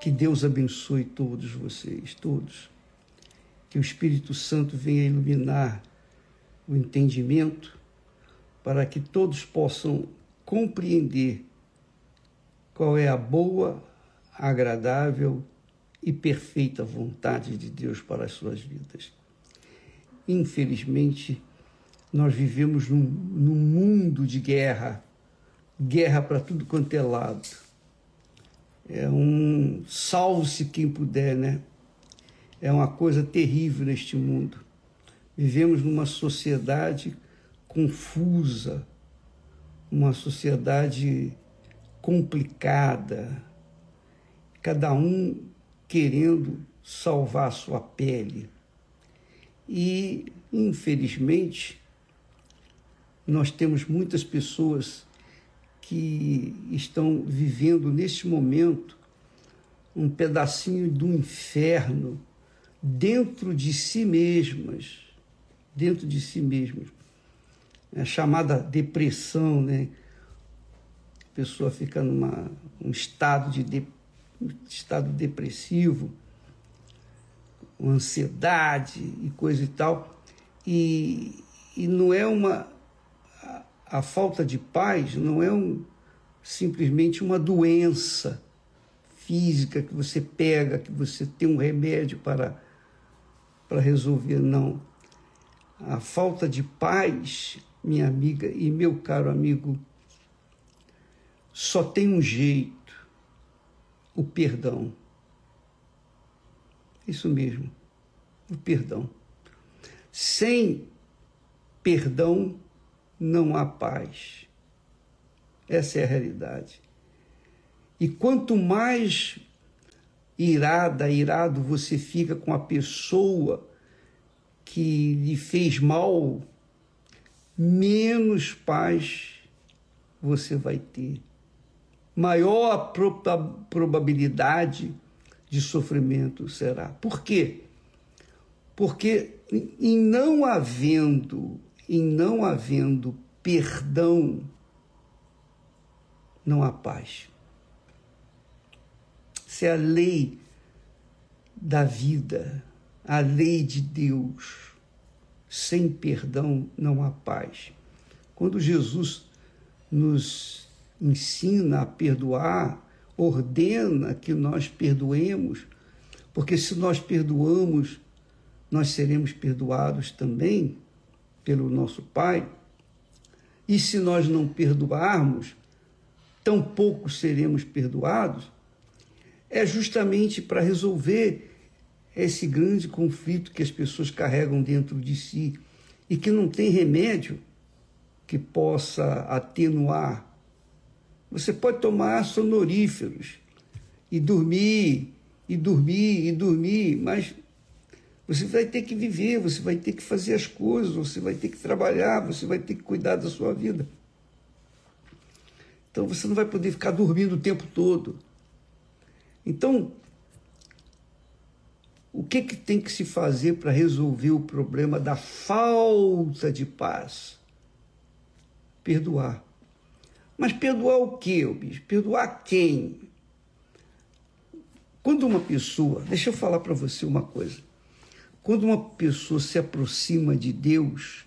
Que Deus abençoe todos vocês, todos. Que o Espírito Santo venha iluminar o entendimento para que todos possam compreender qual é a boa, agradável e perfeita vontade de Deus para as suas vidas. Infelizmente, nós vivemos num mundo de guerra para tudo quanto é lado. É um salve-se quem puder, né? É uma coisa terrível neste mundo. Vivemos numa sociedade confusa, uma sociedade complicada, cada um querendo salvar a sua pele. E, infelizmente, nós temos muitas pessoas que estão vivendo neste momento um pedacinho do inferno dentro de si mesmas, É chamada depressão, né? A pessoa fica num estado estado depressivo, uma ansiedade e coisa e tal, e não é a falta de paz não é simplesmente uma doença física que você pega, que você tem um remédio para resolver, não. A falta de paz, minha amiga e meu caro amigo, só tem um jeito: o perdão. Isso mesmo, o perdão. Sem perdão não há paz. Essa é a realidade. E quanto mais irado você fica com a pessoa que lhe fez mal, menos paz você vai ter. Maior a probabilidade de sofrimento será. Por quê? Porque em não havendo perdão, não há paz. Isso é a lei da vida, a lei de Deus. Sem perdão não há paz. Quando Jesus nos ensina a perdoar, ordena que nós perdoemos, porque se nós perdoamos, nós seremos perdoados também pelo nosso Pai. E se nós não perdoarmos, tampouco seremos perdoados. É justamente para resolver esse grande conflito que as pessoas carregam dentro de si e que não tem remédio que possa atenuar. Você pode tomar sonoríferos e dormir, mas você vai ter que viver, você vai ter que fazer as coisas, você vai ter que trabalhar, você vai ter que cuidar da sua vida. Então você não vai poder ficar dormindo o tempo todo. Então, o que tem que se fazer para resolver o problema da falta de paz? Perdoar. Mas perdoar o quê, bicho? Perdoar quem? Quando uma pessoa... Deixa eu falar para você uma coisa. Quando uma pessoa se aproxima de Deus,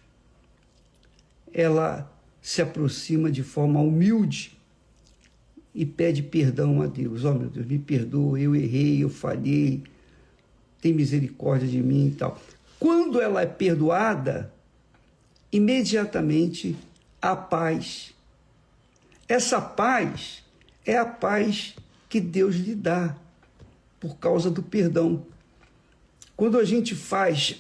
ela se aproxima de forma humilde e pede perdão a Deus. Oh, meu Deus, me perdoa, eu errei, eu falhei, tem misericórdia de mim e tal. Quando ela é perdoada, imediatamente há paz. Essa paz é a paz que Deus lhe dá por causa do perdão. Quando a gente faz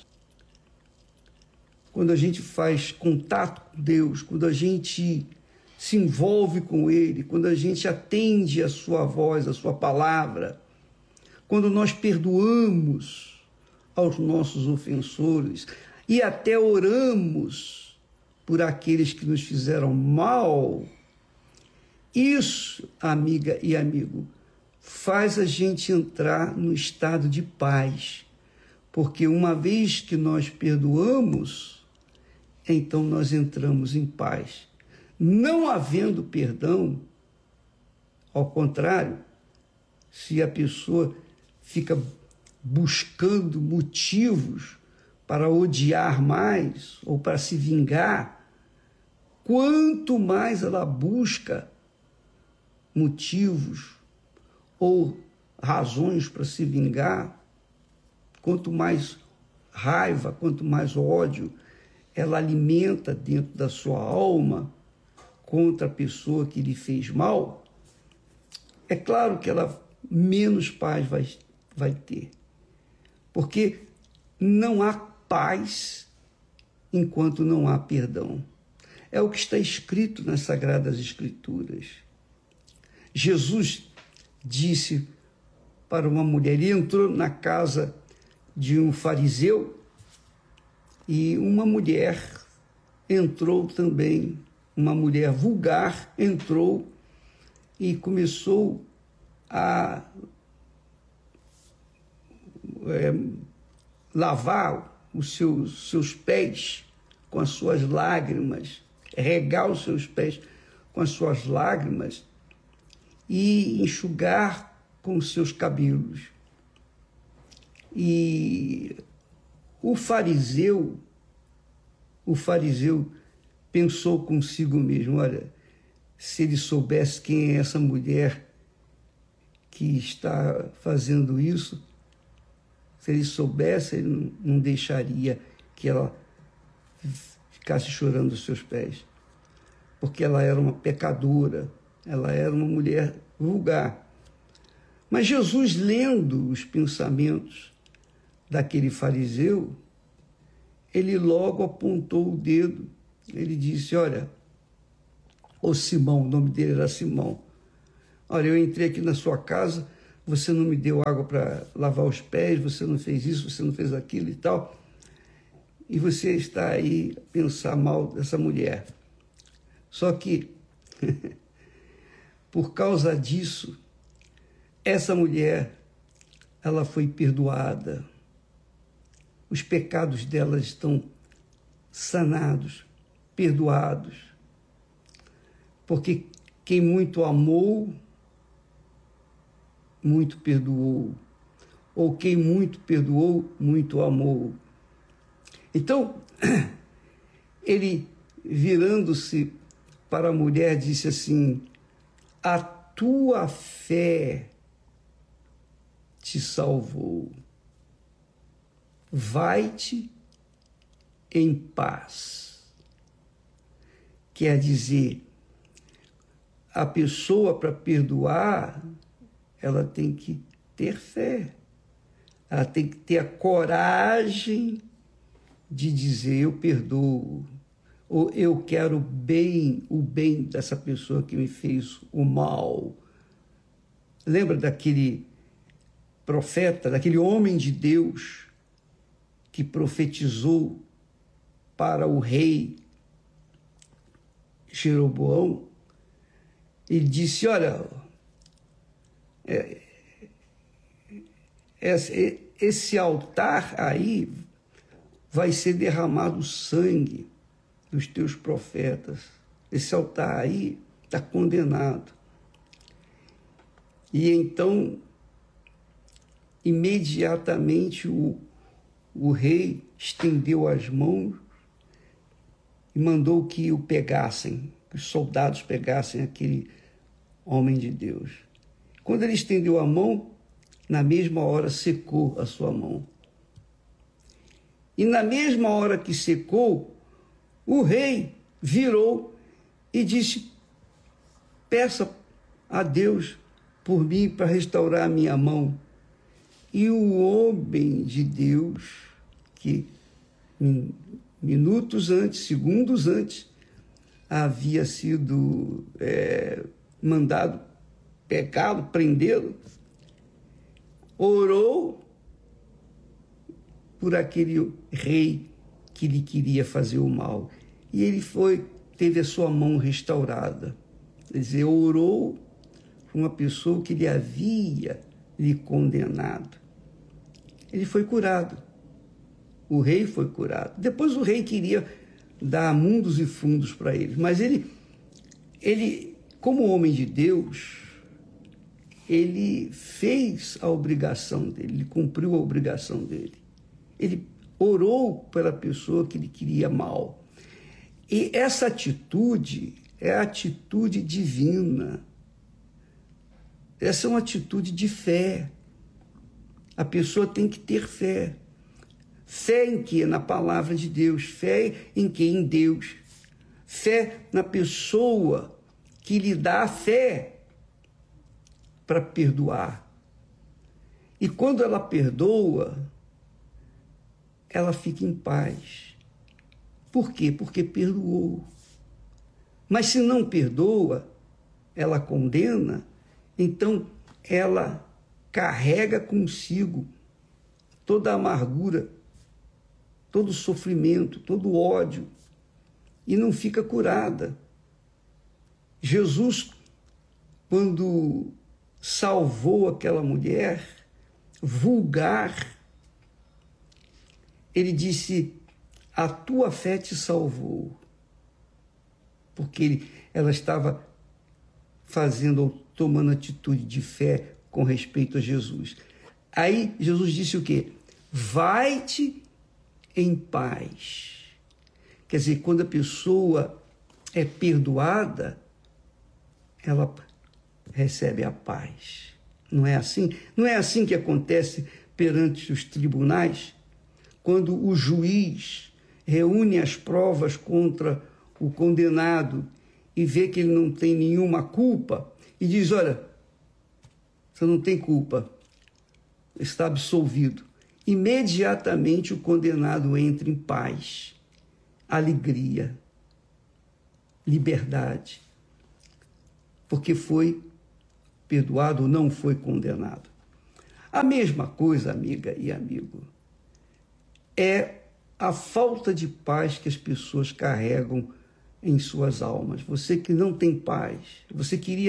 contato com Deus, quando a gente se envolve com Ele, quando a gente atende a sua voz, a sua palavra, quando nós perdoamos aos nossos ofensores e até oramos por aqueles que nos fizeram mal, isso, amiga e amigo, faz a gente entrar no estado de paz. Porque uma vez que nós perdoamos, então nós entramos em paz. Não havendo perdão, ao contrário, se a pessoa fica buscando motivos para odiar mais ou para se vingar, quanto mais ela busca motivos ou razões para se vingar, quanto mais raiva, quanto mais ódio ela alimenta dentro da sua alma contra a pessoa que lhe fez mal, é claro que ela menos paz vai ter. Porque não há paz enquanto não há perdão. É o que está escrito nas Sagradas Escrituras. Jesus disse para uma mulher, ele entrou na casa de um fariseu e uma mulher entrou também, uma mulher vulgar entrou e começou a lavar os seus pés com as suas lágrimas, regar os seus pés com as suas lágrimas e enxugar com os seus cabelos. E o fariseu pensou consigo mesmo, olha, se ele soubesse quem é essa mulher que está fazendo isso, se ele soubesse, ele não deixaria que ela ficasse chorando os seus pés, porque ela era uma pecadora, ela era uma mulher vulgar. Mas Jesus, lendo os pensamentos daquele fariseu, ele logo apontou o dedo, ele disse, olha, ô Simão, o nome dele era Simão, olha, eu entrei aqui na sua casa, você não me deu água para lavar os pés, você não fez isso, você não fez aquilo e tal, e você está aí a pensar mal dessa mulher. Só que, por causa disso, essa mulher, ela foi perdoada. Os pecados dela estão sanados, perdoados. Porque quem muito amou, muito perdoou. Ou quem muito perdoou, muito amou. Então, ele, virando-se para a mulher, disse assim, a tua fé te salvou. Vai-te em paz. Quer dizer, a pessoa, para perdoar, ela tem que ter fé. Ela tem que ter a coragem de dizer, eu perdoo, ou eu quero o bem dessa pessoa que me fez o mal. Lembra daquele profeta, daquele homem de Deus que profetizou para o rei Jeroboão? Ele disse, olha, esse altar aí vai ser derramado sangue dos teus profetas. Esse altar aí está condenado. E então, imediatamente, o rei estendeu as mãos e mandou que o pegassem, que os soldados pegassem aquele homem de Deus. Quando ele estendeu a mão, na mesma hora secou a sua mão. E na mesma hora que secou, o rei virou e disse, peça a Deus por mim para restaurar a minha mão. E o homem de Deus, que minutos antes, segundos antes, havia sido mandado pegá-lo, prendê-lo, orou por aquele rei que lhe queria fazer o mal. E ele teve a sua mão restaurada. Quer dizer, orou por uma pessoa que lhe havia lhe condenado. Ele foi curado. O rei foi curado. Depois o rei queria dar mundos e fundos para ele. Mas ele, como homem de Deus, ele fez a obrigação dele, ele cumpriu a obrigação dele. Ele orou pela pessoa que ele queria mal. E essa atitude é a atitude divina. Essa é uma atitude de fé. A pessoa tem que ter fé. Fé em quê? Na palavra de Deus. Fé em quê? Em Deus. Fé na pessoa que lhe dá a fé para perdoar. E quando ela perdoa, ela fica em paz. Por quê? Porque perdoou. Mas se não perdoa, ela condena, então ela carrega consigo toda a amargura, todo o sofrimento, todo o ódio, e não fica curada. Jesus, quando salvou aquela mulher vulgar, ele disse: a tua fé te salvou. Porque ela estava fazendo ou tomando atitude de fé com respeito a Jesus. Aí Jesus disse o quê? Vai-te em paz. Quer dizer, quando a pessoa é perdoada, ela recebe a paz. Não é assim? Não é assim que acontece perante os tribunais? Quando o juiz reúne as provas contra o condenado e vê que ele não tem nenhuma culpa e diz: olha, você não tem culpa, está absolvido. Imediatamente o condenado entra em paz, alegria, liberdade, porque foi perdoado ou não foi condenado. A mesma coisa, amiga e amigo, é a falta de paz que as pessoas carregam em suas almas. Você que não tem paz, você queria